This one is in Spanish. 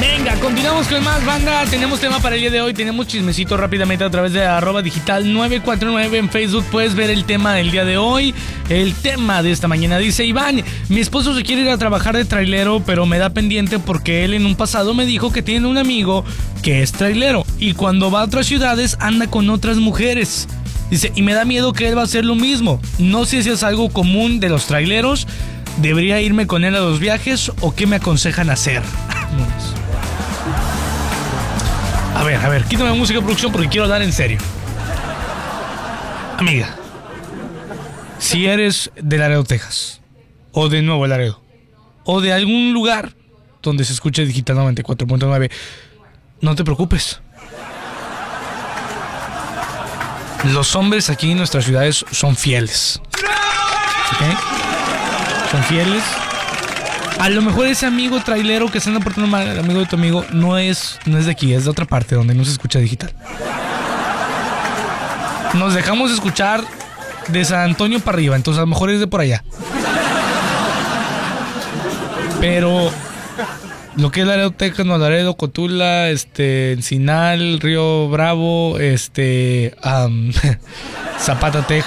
Venga, continuamos con más, banda. Tenemos tema para el día de hoy. Tenemos chismecito rápidamente a través de @digital949 en Facebook. Puedes ver el tema del día de hoy. El tema de esta mañana dice: Iván, mi esposo se quiere ir a trabajar de trailero, pero me da pendiente porque él en un pasado me dijo que tiene un amigo que es trailero y cuando va a otras ciudades anda con otras mujeres. Dice, y me da miedo que él va a hacer lo mismo. No sé si es algo común de los traileros. ¿Debería irme con él a los viajes o qué me aconsejan hacer? A ver, quítame música de producción porque quiero hablar en serio. Amiga, si eres de Laredo, Texas, o de Nuevo Laredo, o de algún lugar donde se escuche Digital 94.9, no te preocupes. Los hombres aquí en nuestras ciudades son fieles. ¿Okay? Son fieles. A lo mejor ese amigo trailero que se anda portando mal, el amigo de tu amigo, no es de aquí, es de otra parte donde no se escucha Digital. Nos dejamos escuchar de San Antonio para arriba, entonces a lo mejor es de por allá. Pero lo que es Laredo, Texas, Nuevo Laredo, Cotula, Encinal, Río Bravo, Zapata, Texas.